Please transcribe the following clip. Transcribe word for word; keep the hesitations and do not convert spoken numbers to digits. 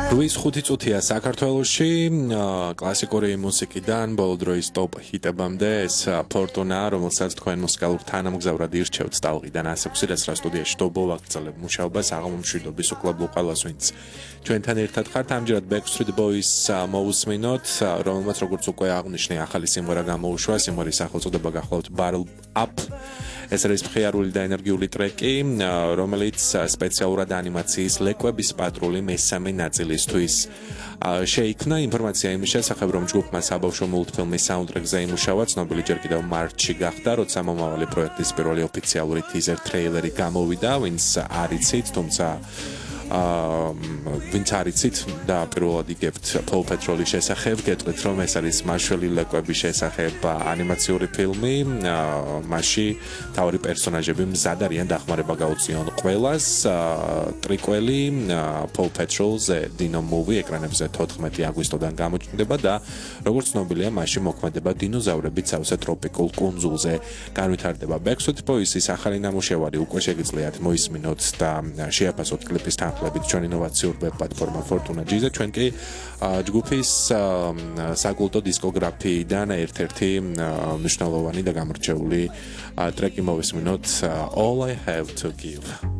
რვის ხუთი წუთია საქართველოში კლასიკური მუსიკიდან ბოლო დროის ტოპ ჰიტებამდე ეს ფორტუნა, რომელსაც თქვენ მუსიკალურ თანამგზავრად ირჩევთ ტალღიდან ასექვსი, რაც რა სტუდიაში ტოპ ვაგრძელებ მუშაობას, აღმომშვიდობის უკლებლო ყველას, ვინც ჩვენთან ერთად ხართ. ამჯერად Backstreet Boys მოусმინოთ, რომელმაც როგორც უკვე აღნიშნე, ახალი სიმღერა გამოუშვა, სიმღერის სახელწოდება გახლავთ Barrel Up. ეს არის მხიარული და ენერგიული ტრეკი, რომელიც სპეციალურად ანიმაციის ლეკვების პატრული მესამე ნაწილისთვის შეიქმნა. ინფორმაცია იმის შესახებ, რომ ჯგუფმა საბავშვო მულტფილმის საუნდტრეკზე იმუშავა, ცნობილი ჯერ კიდევ მარტში გახდა, როცა მომავალი პროექტის პირველი ოფიციალური ტიზერ ტრეილერი გამოვიდა, ვინც არ იცით, თუმცა აა ვინც არ იცით და პირველად იგებთ Paw Patrol-ის შესახებ, გეტყვით, რომ ეს არის მაშველი ლეკვების შესახებ ანიმაციური ფილმი, მასში თავი პერსონაჟები მზად არიან დახმარება გაუწიონ ყველას. ტრიკველი Paw Patrol-ზე Dino Movie ეკრანებზე თოთხმეტი აგვისტოდან გამოჩნდება და როგორც ცნობილია, მასში მოქმედება დინოზავრებით სავსე ტროპიკულ კუნძულზე განვითარდება. Backstreet Boys-ის ახალი ნამუშევარი უკვე შეგიძლიათ მოისმინოთ და შეაფასოთ კლიპის თანხლებით ჩვენ ინოვაციურ ვებ პლატფორმა Fortuna G-ზე. ჩვენ კი ჯგუფის საკულტო დისკოგრაფიიდან ერთ-ერთი მნიშვნელოვანი და გამორჩეული ტრეკი მოვისმინოთ All I Have to Give.